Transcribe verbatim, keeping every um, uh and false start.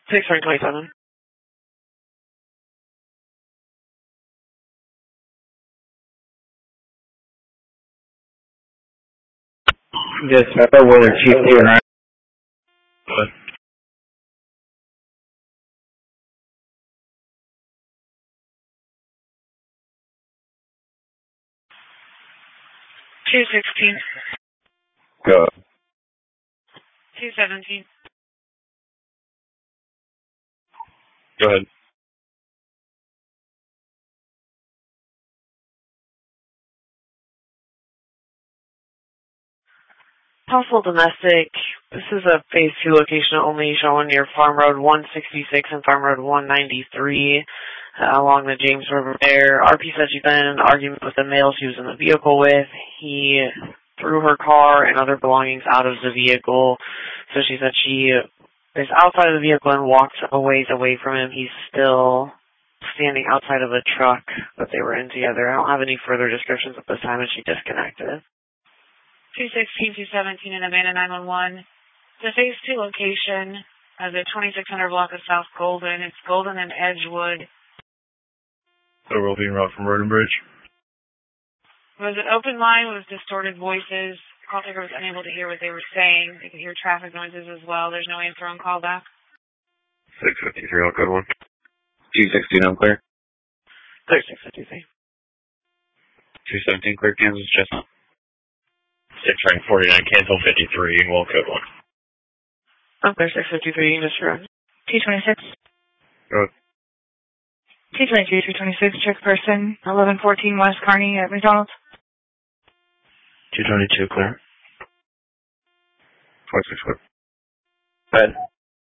six twenty twenty-seven. Just uh, whether Chief Steven Ryan. two sixteen. Go. two seventeen. Go ahead. Possible domestic. This is a phase two location only, showing near Farm Road one sixty-six and Farm Road one ninety-three uh, along the James River there. R P said she's been in an argument with the male she was in the vehicle with. He threw her car and other belongings out of the vehicle. So she said she is outside of the vehicle and walks a ways away from him. He's still standing outside of a truck that they were in together. I don't have any further descriptions at this time, and she disconnected. two sixteen, two seventeen in Amanda nine one one. The phase two location of the twenty-six hundred block of South Golden. It's Golden and Edgewood. So we'll be route from Road and Bridge. Was an open line with distorted voices. Call taker was unable to hear what they were saying. They could hear traffic noises as well. There's no answer on call back. six fifty-three, I'll code one. two sixteen, I'm clear. thirty-six fifty-three. two seventeen, clear, Kansas, Chestnut. six rank forty-nine, cancel fifty-three, we'll code one. I'm clear, six fifty-three, English Road. two twenty-six. Go ahead. two twenty-three, three twenty-six, check person, eleven fourteen West Kearney at McDonald's. two twenty-two, clear. twenty-six, clear. Go ahead.